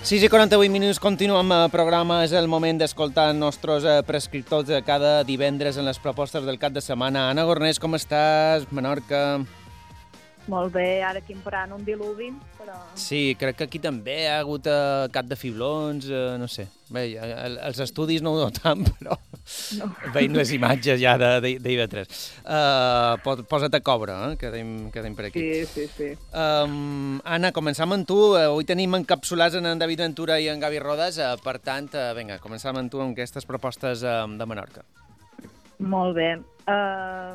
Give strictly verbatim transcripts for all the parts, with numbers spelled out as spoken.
sis i quaranta-vuit minuts, continuem el programa. És el moment d'escoltar els nostres prescriptors de cada divendres en les propostes del cap de setmana. Anna Gornés, com estàs? Menorca? Molt bé, ara aquí emparant un diluvi, però... Sí, crec que aquí també hi ha hagut eh, cap de fiblons, eh, no sé. Bé, el, els estudis no ho notam, però no. Veiem les imatges ja d'I V tres. Uh, posa't a cobre, eh, que tenim, que tenim per aquí. Sí, sí, sí. Um, Anna, començam amb tu. Avui tenim encapsulats en David Ventura i en Gavi Rodes. Uh, per tant, uh, vinga, començam amb tu amb aquestes propostes uh, de Menorca. Molt bé. Uh...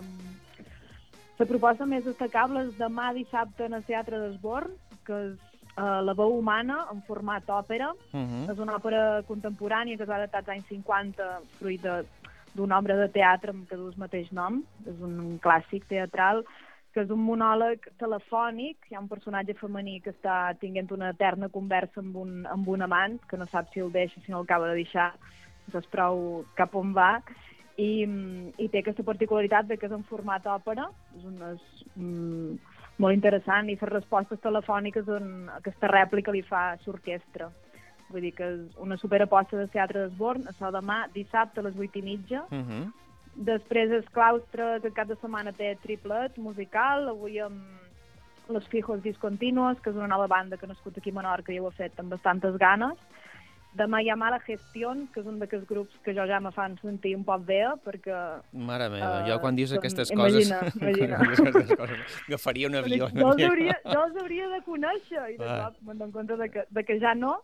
La proposta més destacable és demà dissabte en el Teatre d'Esborn, que és uh, La veu humana, en format òpera. Uh -huh. És una òpera contemporània que es va adaptar als anys cinquanta, fruit d'una obra de teatre que du el mateix nom. És un clàssic teatral, que és un monòleg telefònic. Hi ha un personatge femení que està tinguent una eterna conversa amb un, amb un amant, que no sap si el deixa, si no el acaba de deixar, no saps prou cap on va. I, i té aquesta particularitat de que és en format òpera, és, un, és um, molt interessant, i les respostes telefòniques on aquesta rèplica li fa l'orquestra. Vull dir que és una superaposta del Teatre d'Esborn, això demà, dissabte a les vuit i mitja. Uh -huh. Després el Claustre, que cap de setmana té triplet musical, avui amb Los Fijos Discontinuos, que és una nova banda que ha nascut aquí a Menorca i ho ha fet amb bastantes ganes. Demà hi ha Mala Gestión, que és un d'aquests grups que jo ja me fan sentir un poc bé, perquè... Mare meva, uh, jo quan dius aquestes imagina, coses... Imagina, imagina. Agafaria un avió. Jo els hauria, jo els hauria de conèixer, i de cop me'n dono compte de que, de que ja no.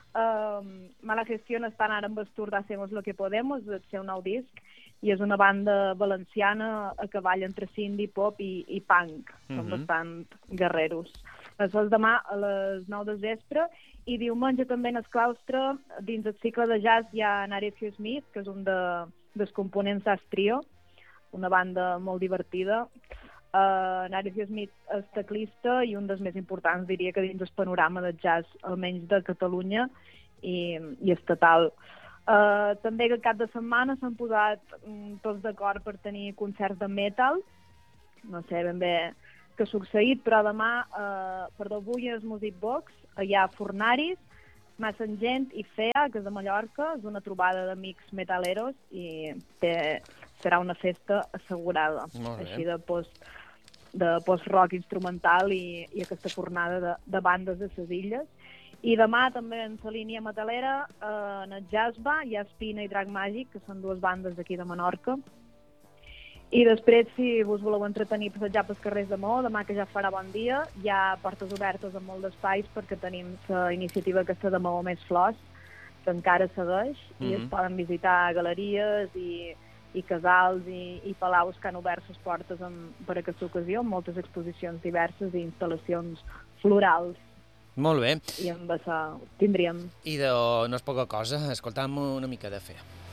Uh, Mala Gestión estan ara amb el tour d'Hacemos lo que Podemos, del seu nou disc, i és una banda valenciana a cavall entre indie, pop i, i punk. Són uh -huh. bastant guerreros. Això és demà a les nou del vespre, i diumenge també en el Claustre, dins el cicle de jazz, hi ha Narecio Smith, que és un de, dels components d'As Trio, una banda molt divertida. Uh, Narecio Smith és teclista i un dels més importants, diria que dins el panorama del jazz, almenys de Catalunya i, i estatal. Uh, també que cap de setmana s'han posat um, tots d'acord per tenir concerts de metal. No sé ben bé que ha succeït, però demà, eh, perdó, avui és Music Box, hi ha Fornaris, Massengent i Fea, que és de Mallorca, és una trobada d'amics metaleros i té, serà una festa assegurada, així de post, de post-rock instrumental i, i aquesta fornada de, de bandes de ses illes. I demà també en la línia metalera, eh, en el Jazzba, hi ha Espina i Drac Màgic, que són dues bandes d'aquí de Menorca. I després, si us voleu entretenir passejar pels carrers de Maó, demà que ja farà bon dia, hi ha portes obertes en molt d'espais perquè tenim la iniciativa aquesta de Maó Més Flors, que encara segueix, mm -hmm. i es poden visitar galeries i, i casals i, i palaus que han obert les portes en, per aquesta ocasió, amb moltes exposicions diverses i instal·lacions florals. Molt bé. I amb això tindríem. I de, no és poca cosa, escoltam una mica de Fea.